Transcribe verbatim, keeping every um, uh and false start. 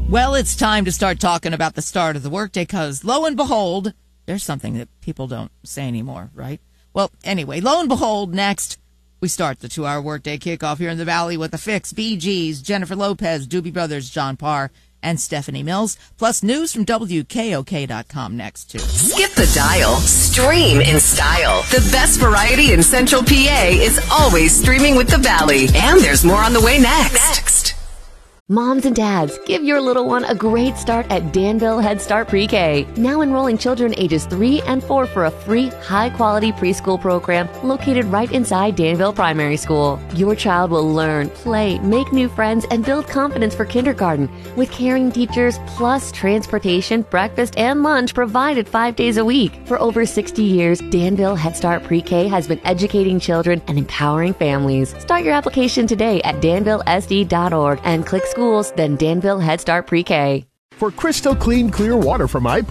Well, it's time to start talking about the start of the workday because, lo and behold, there's something that people don't say anymore, right? Well, anyway, lo and behold, next, we start the two-hour workday kickoff here in the Valley with the Fix, Bee Gees, Jennifer Lopez, Doobie Brothers, John Parr, and Stephanie Mills, plus news from W K O K dot com next, too. Skip the dial. Stream in style. The best variety in Central P A is always streaming with the Valley. And there's more on the way next. Next. Moms and dads, give your little one a great start at Danville Head Start Pre-K. Now enrolling children ages three and four for a free, high-quality preschool program located right inside Danville Primary School. Your child will learn, play, make new friends, and build confidence for kindergarten with caring teachers plus transportation, breakfast, and lunch provided five days a week. For over sixty years, Danville Head Start Pre-K has been educating children and empowering families. Start your application today at danville s d dot org and click schools, then Danville Head Start Pre-K. For crystal clean, clear water from I